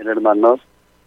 Hermanos,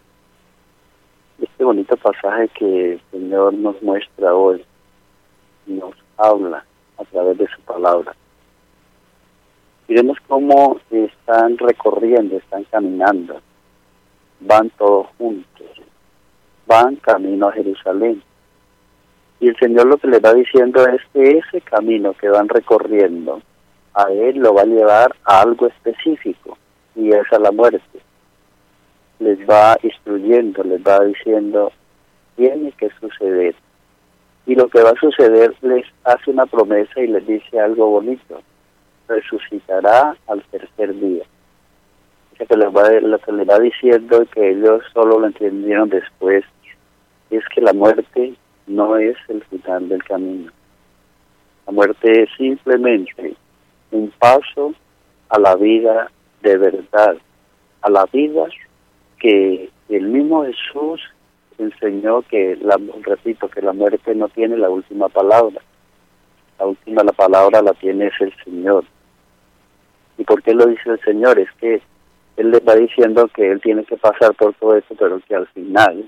este bonito pasaje que el Señor nos muestra hoy, nos habla a través de su palabra. Miremos cómo están recorriendo, están caminando, van todos juntos, van camino a Jerusalén. Y el Señor lo que les va diciendo es que ese camino que van recorriendo, a Él lo va a llevar a algo específico, y es a la muerte. Les va instruyendo, les va diciendo, tiene que suceder. Y lo que va a suceder les hace una promesa y les dice algo bonito. Resucitará al tercer día. O sea, lo que les va diciendo, que ellos solo lo entendieron después, es que la muerte no es el final del camino. La muerte es simplemente un paso a la vida de verdad, a la vida que el mismo Jesús enseñó que, repito, que la muerte no tiene la última palabra. La palabra la tiene es el Señor. ¿Y por qué lo dice el Señor? Es que Él les va diciendo que Él tiene que pasar por todo eso, pero que al final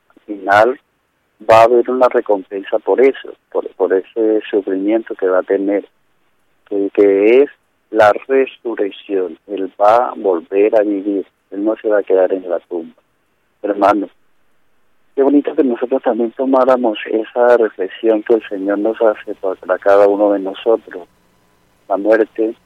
va a haber una recompensa por eso, por ese sufrimiento que va a tener, que es la resurrección. Él va a volver a vivir, Él no se va a quedar en la tumba. Hermanos, qué bonito que nosotros también tomáramos esa reflexión que el Señor nos hace para cada uno de nosotros. La muerte